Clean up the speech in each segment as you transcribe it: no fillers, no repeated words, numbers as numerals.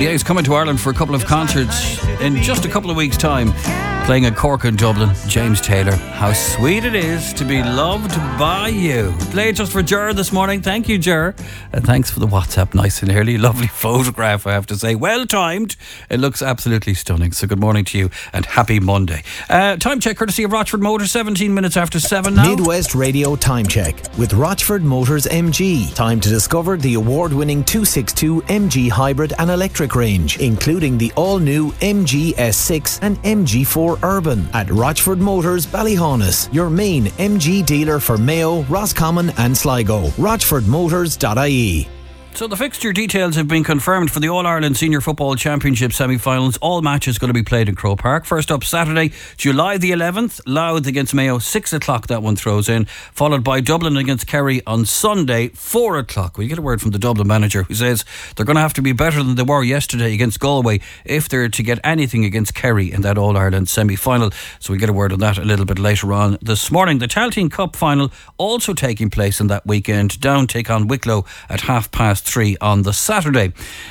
Yeah, he's coming to Ireland for a couple of concerts in just a couple of weeks' time, playing at Cork and Dublin. James Taylor, how sweet it is to be loved by you. Play it just for Ger this morning. Thank you, Ger. And thanks for the WhatsApp, nice and early. Lovely photograph, I have to say. Well timed. It looks absolutely stunning. So good morning to you and happy Monday. Time check courtesy of Rochford Motors, 17 minutes after 7 now. Midwest Radio Time Check with Rochford Motors MG. Time to discover the award-winning 262 MG hybrid and electric range, including the all-new MG S6 and MG4 Urban at Rochford Motors Ballyhaunis, your main MG dealer for Mayo, Roscommon and Sligo. RochfordMotors.ie. So the fixture details have been confirmed for the All-Ireland Senior Football Championship semi-finals. All matches going to be played in Croke Park. First up, Saturday, July the 11th, Louth against Mayo, 6 o'clock that one throws in, followed by Dublin against Kerry on Sunday, 4 o'clock. We get a word from the Dublin manager who says they're going to have to be better than they were yesterday against Galway if they're to get anything against Kerry in that All-Ireland semi-final. So we get a word on that a little bit later on this morning. The Tailteann Cup final also taking place in that weekend. Down take on Wicklow at 3:30 on the Saturday.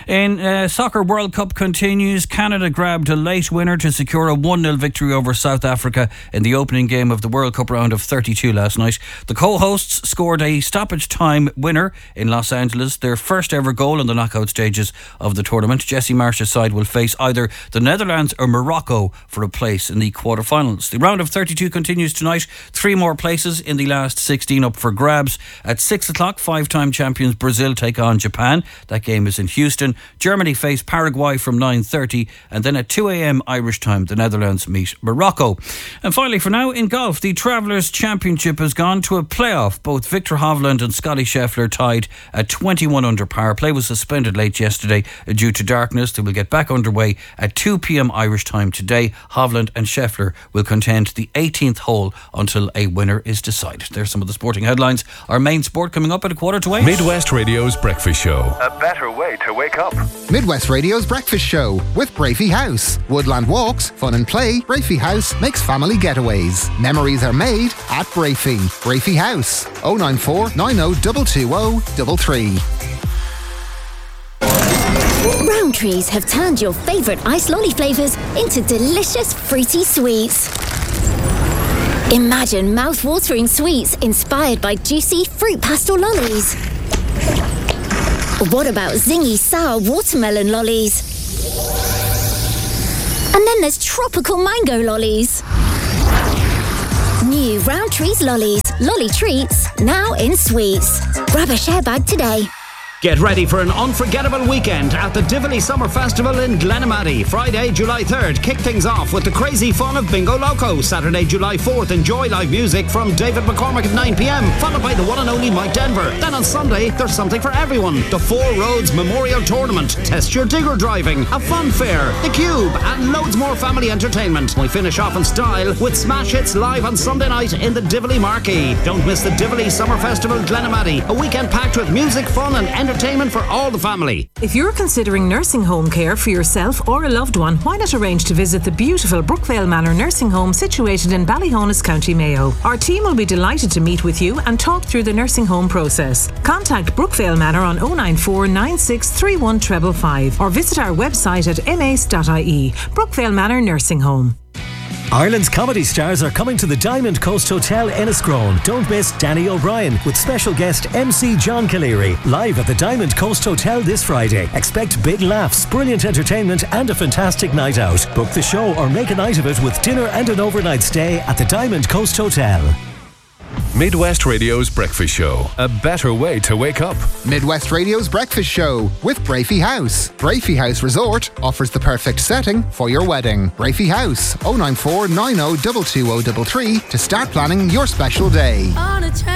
In Soccer World Cup continues. Canada grabbed a late winner to secure a 1-0 victory over South Africa in the opening game of the World Cup round of 32 last night. The co-hosts scored a stoppage time winner in Los Angeles, their first ever goal in the knockout stages of the tournament. Jesse Marsh's side will face either the Netherlands or Morocco for a place in the quarterfinals. The round of 32 continues tonight. 3 more places in the last 16 up for grabs. At 6 o'clock, 5-time champions Brazil take on Japan. That game is in Houston. Germany face Paraguay from 9:30, and then at 2 a.m. Irish time, the Netherlands meet Morocco. And finally, for now, in golf, the Travellers Championship has gone to a playoff. Both Victor Hovland and Scotty Scheffler tied at 21 under par. Play was suspended late yesterday due to darkness. They will get back underway at 2 p.m. Irish time today. Hovland and Scheffler will contend the 18th hole until a winner is decided. There's some of the sporting headlines. Our main sport coming up at 7:45. Midwest Radio's Breakfast Show. A better way to wake up. Midwest Radio's Breakfast Show with Brafey House. Woodland walks, fun and play. Brafey House makes family getaways. Memories are made at Brafey. Brafey House. 094 90 220 33. Rowntree's have turned your favourite ice lolly flavours into delicious fruity sweets. Imagine mouth-watering sweets inspired by juicy fruit pastel lollies. What about zingy sour watermelon lollies? And then there's tropical mango lollies. New Rowntree's lollies, lolly treats, now in sweets. Grab a share bag today. Get ready for an unforgettable weekend at the Tivoli Summer Festival in Glenamaddy. Friday, July 3rd, kick things off with the crazy fun of Bingo Loco. Saturday, July 4th, enjoy live music from David McCormick at 9 p.m, followed by the one and only Mike Denver. Then on Sunday, there's something for everyone. The Four Roads Memorial Tournament, test your digger driving, a fun fair, the Cube, and loads more family entertainment. We finish off in style with Smash Hits live on Sunday night in the Tivoli Marquee. Don't miss the Tivoli Summer Festival Glenamaddy, a weekend packed with music, fun and entertainment for all the family. If you're considering nursing home care for yourself or a loved one, why not arrange to visit the beautiful Brookvale Manor Nursing Home situated in Ballyhaunis, County Mayo. Our team will be delighted to meet with you and talk through the nursing home process. Contact Brookvale Manor on 094 9631 555 or visit our website at mace.ie. Brookvale Manor Nursing Home. Ireland's comedy stars are coming to the Diamond Coast Hotel Enniscrone. Don't miss Danny O'Brien with special guest MC John Calleary live at the Diamond Coast Hotel this Friday. Expect big laughs, brilliant entertainment and a fantastic night out. Book the show or make a night of it with dinner and an overnight stay at the Diamond Coast Hotel. Midwest Radio's Breakfast Show. A better way to wake up. Midwest Radio's Breakfast Show with Brafey House. Brafey House Resort offers the perfect setting for your wedding. Brafey House. 094 90 220 33 to start planning your special day.